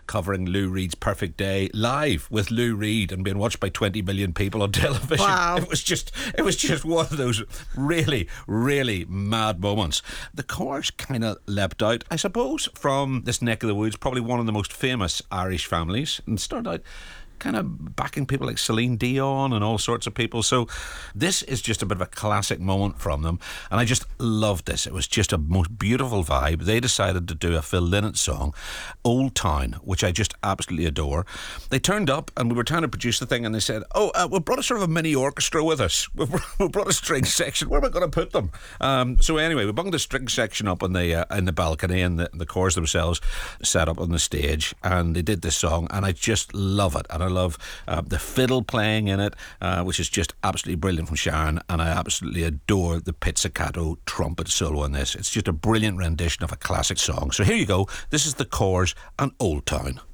covering Lou Reed's Perfect Day live with Lou Reed and being watched by 20 million people on television. Wow. It was just one of those really, really mad moments. The Corrs kind of leapt out, I suppose, from this neck of the woods, probably one of the most famous Irish families, and started out kind of backing people like Celine Dion and all sorts of people. So this is just a bit of a classic moment from them, and I just loved this. It was just a most beautiful vibe. They decided to do a Phil Lynott song, Old Town, which I just absolutely adore. They turned up and we were trying to produce the thing, and they said, we brought a sort of a mini orchestra with us. We brought a string section. Where am I going to put them? So anyway, we bunged the string section up in the balcony, and the Corrs themselves set up on the stage, and they did this song, and I just love it. And I love the fiddle playing in it, which is just absolutely brilliant from Sharon, and I absolutely adore the pizzicato trumpet solo in this. It's just a brilliant rendition of a classic song. So here you go. This is the Corrs and Old Town.